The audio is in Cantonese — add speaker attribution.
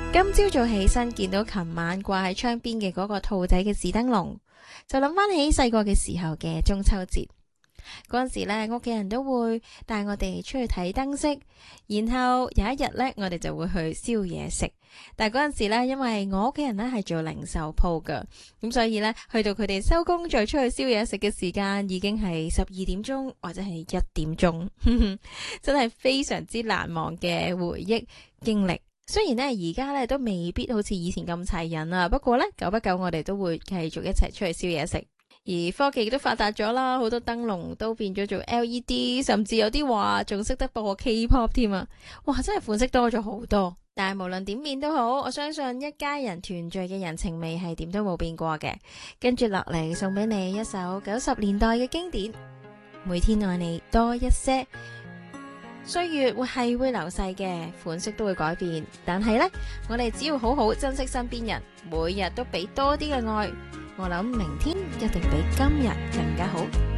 Speaker 1: 今朝早起身見到琴晚掛喺窗邊嘅嗰個兔仔嘅紙燈籠，就諗翻起細個嘅時候嘅中秋節。嗰陣時呢，屋企人都會帶我哋出去睇燈飾，然後有一日呢，我哋就會去燒嘢食。但係嗰陣時呢，因為我屋企人呢係做零售鋪㗎，咁所以呢，去到佢哋收工再出去燒嘢食嘅時間已經係12點鐘或者係1點鐘，真係非常之難忘嘅回憶經歷。雖然呢，而家呢都未必好似以前咁齊人啦，不過呢，久不久我哋都會繼續一齊出去燒嘢食。而科技亦都發達咗啦，好多燈籠都變咗做 LED， 甚至有啲話仲識得播 K-pop 添啊！哇，真係款式多咗好多。但係無論點變都好，我相信一家人團聚嘅人情味係點都冇變過嘅。跟住落嚟送俾你一首90年代嘅經典《每天愛你多一些》。歲月會流逝嘅，款式都會改變，但係呢，我哋只要好好珍惜身邊人，每日都俾多啲嘅愛，我諗明天一定比今日更加好。